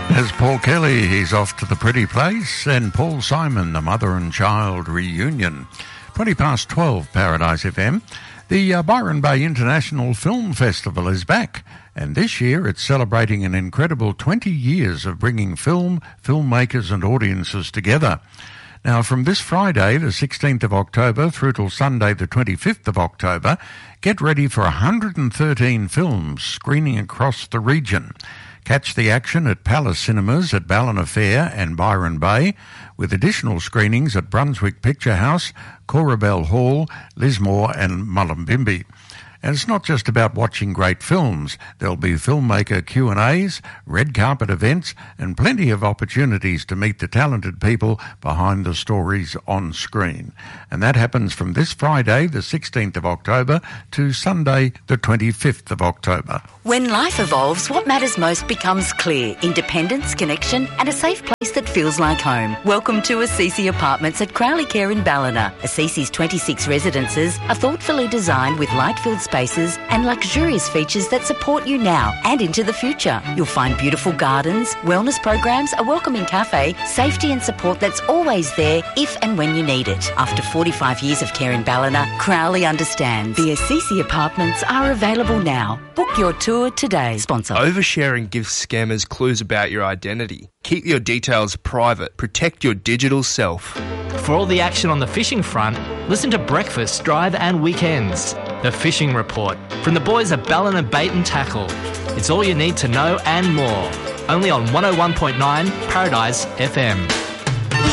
There's Paul Kelly, he's off to the pretty place, and Paul Simon, the mother and child reunion. 12:20, Paradise FM. The Byron Bay International Film Festival is back, and this year it's celebrating an incredible 20 years of bringing film, filmmakers and audiences together. Now, from this Friday, the 16th of October, through till Sunday, the 25th of October, get ready for 113 films screening across the region. Catch the action at Palace Cinemas at Ballina Fair and Byron Bay, with additional screenings at Brunswick Picture House, Corabell Hall, Lismore and Mullumbimby. And it's not just about watching great films. There'll be filmmaker Q&As, red carpet events, and plenty of opportunities to meet the talented people behind the stories on screen. And that happens from this Friday, the 16th of October, to Sunday, the 25th of October. When life evolves, what matters most becomes clear. Independence, connection, and a safe place that feels like home. Welcome to Assisi Apartments at Crowley Care in Ballina. Assisi's 26 residences are thoughtfully designed with light-filled spaces and luxurious features that support you now and into the future. You'll find beautiful gardens, wellness programs, a welcoming cafe, safety and support that's always there if and when you need it. After 45 years of care in Ballina, Crowley understands. The Assisi Apartments are available now. Book your tour today. Sponsor. Oversharing gives scammers clues about your identity. Keep your details private. Protect your digital self. For all the action on the fishing front, listen to Breakfast, Drive and Weekends. The Fishing Report from the boys at Ballina Bait and Tackle. It's all you need to know and more. Only on 101.9 Paradise FM.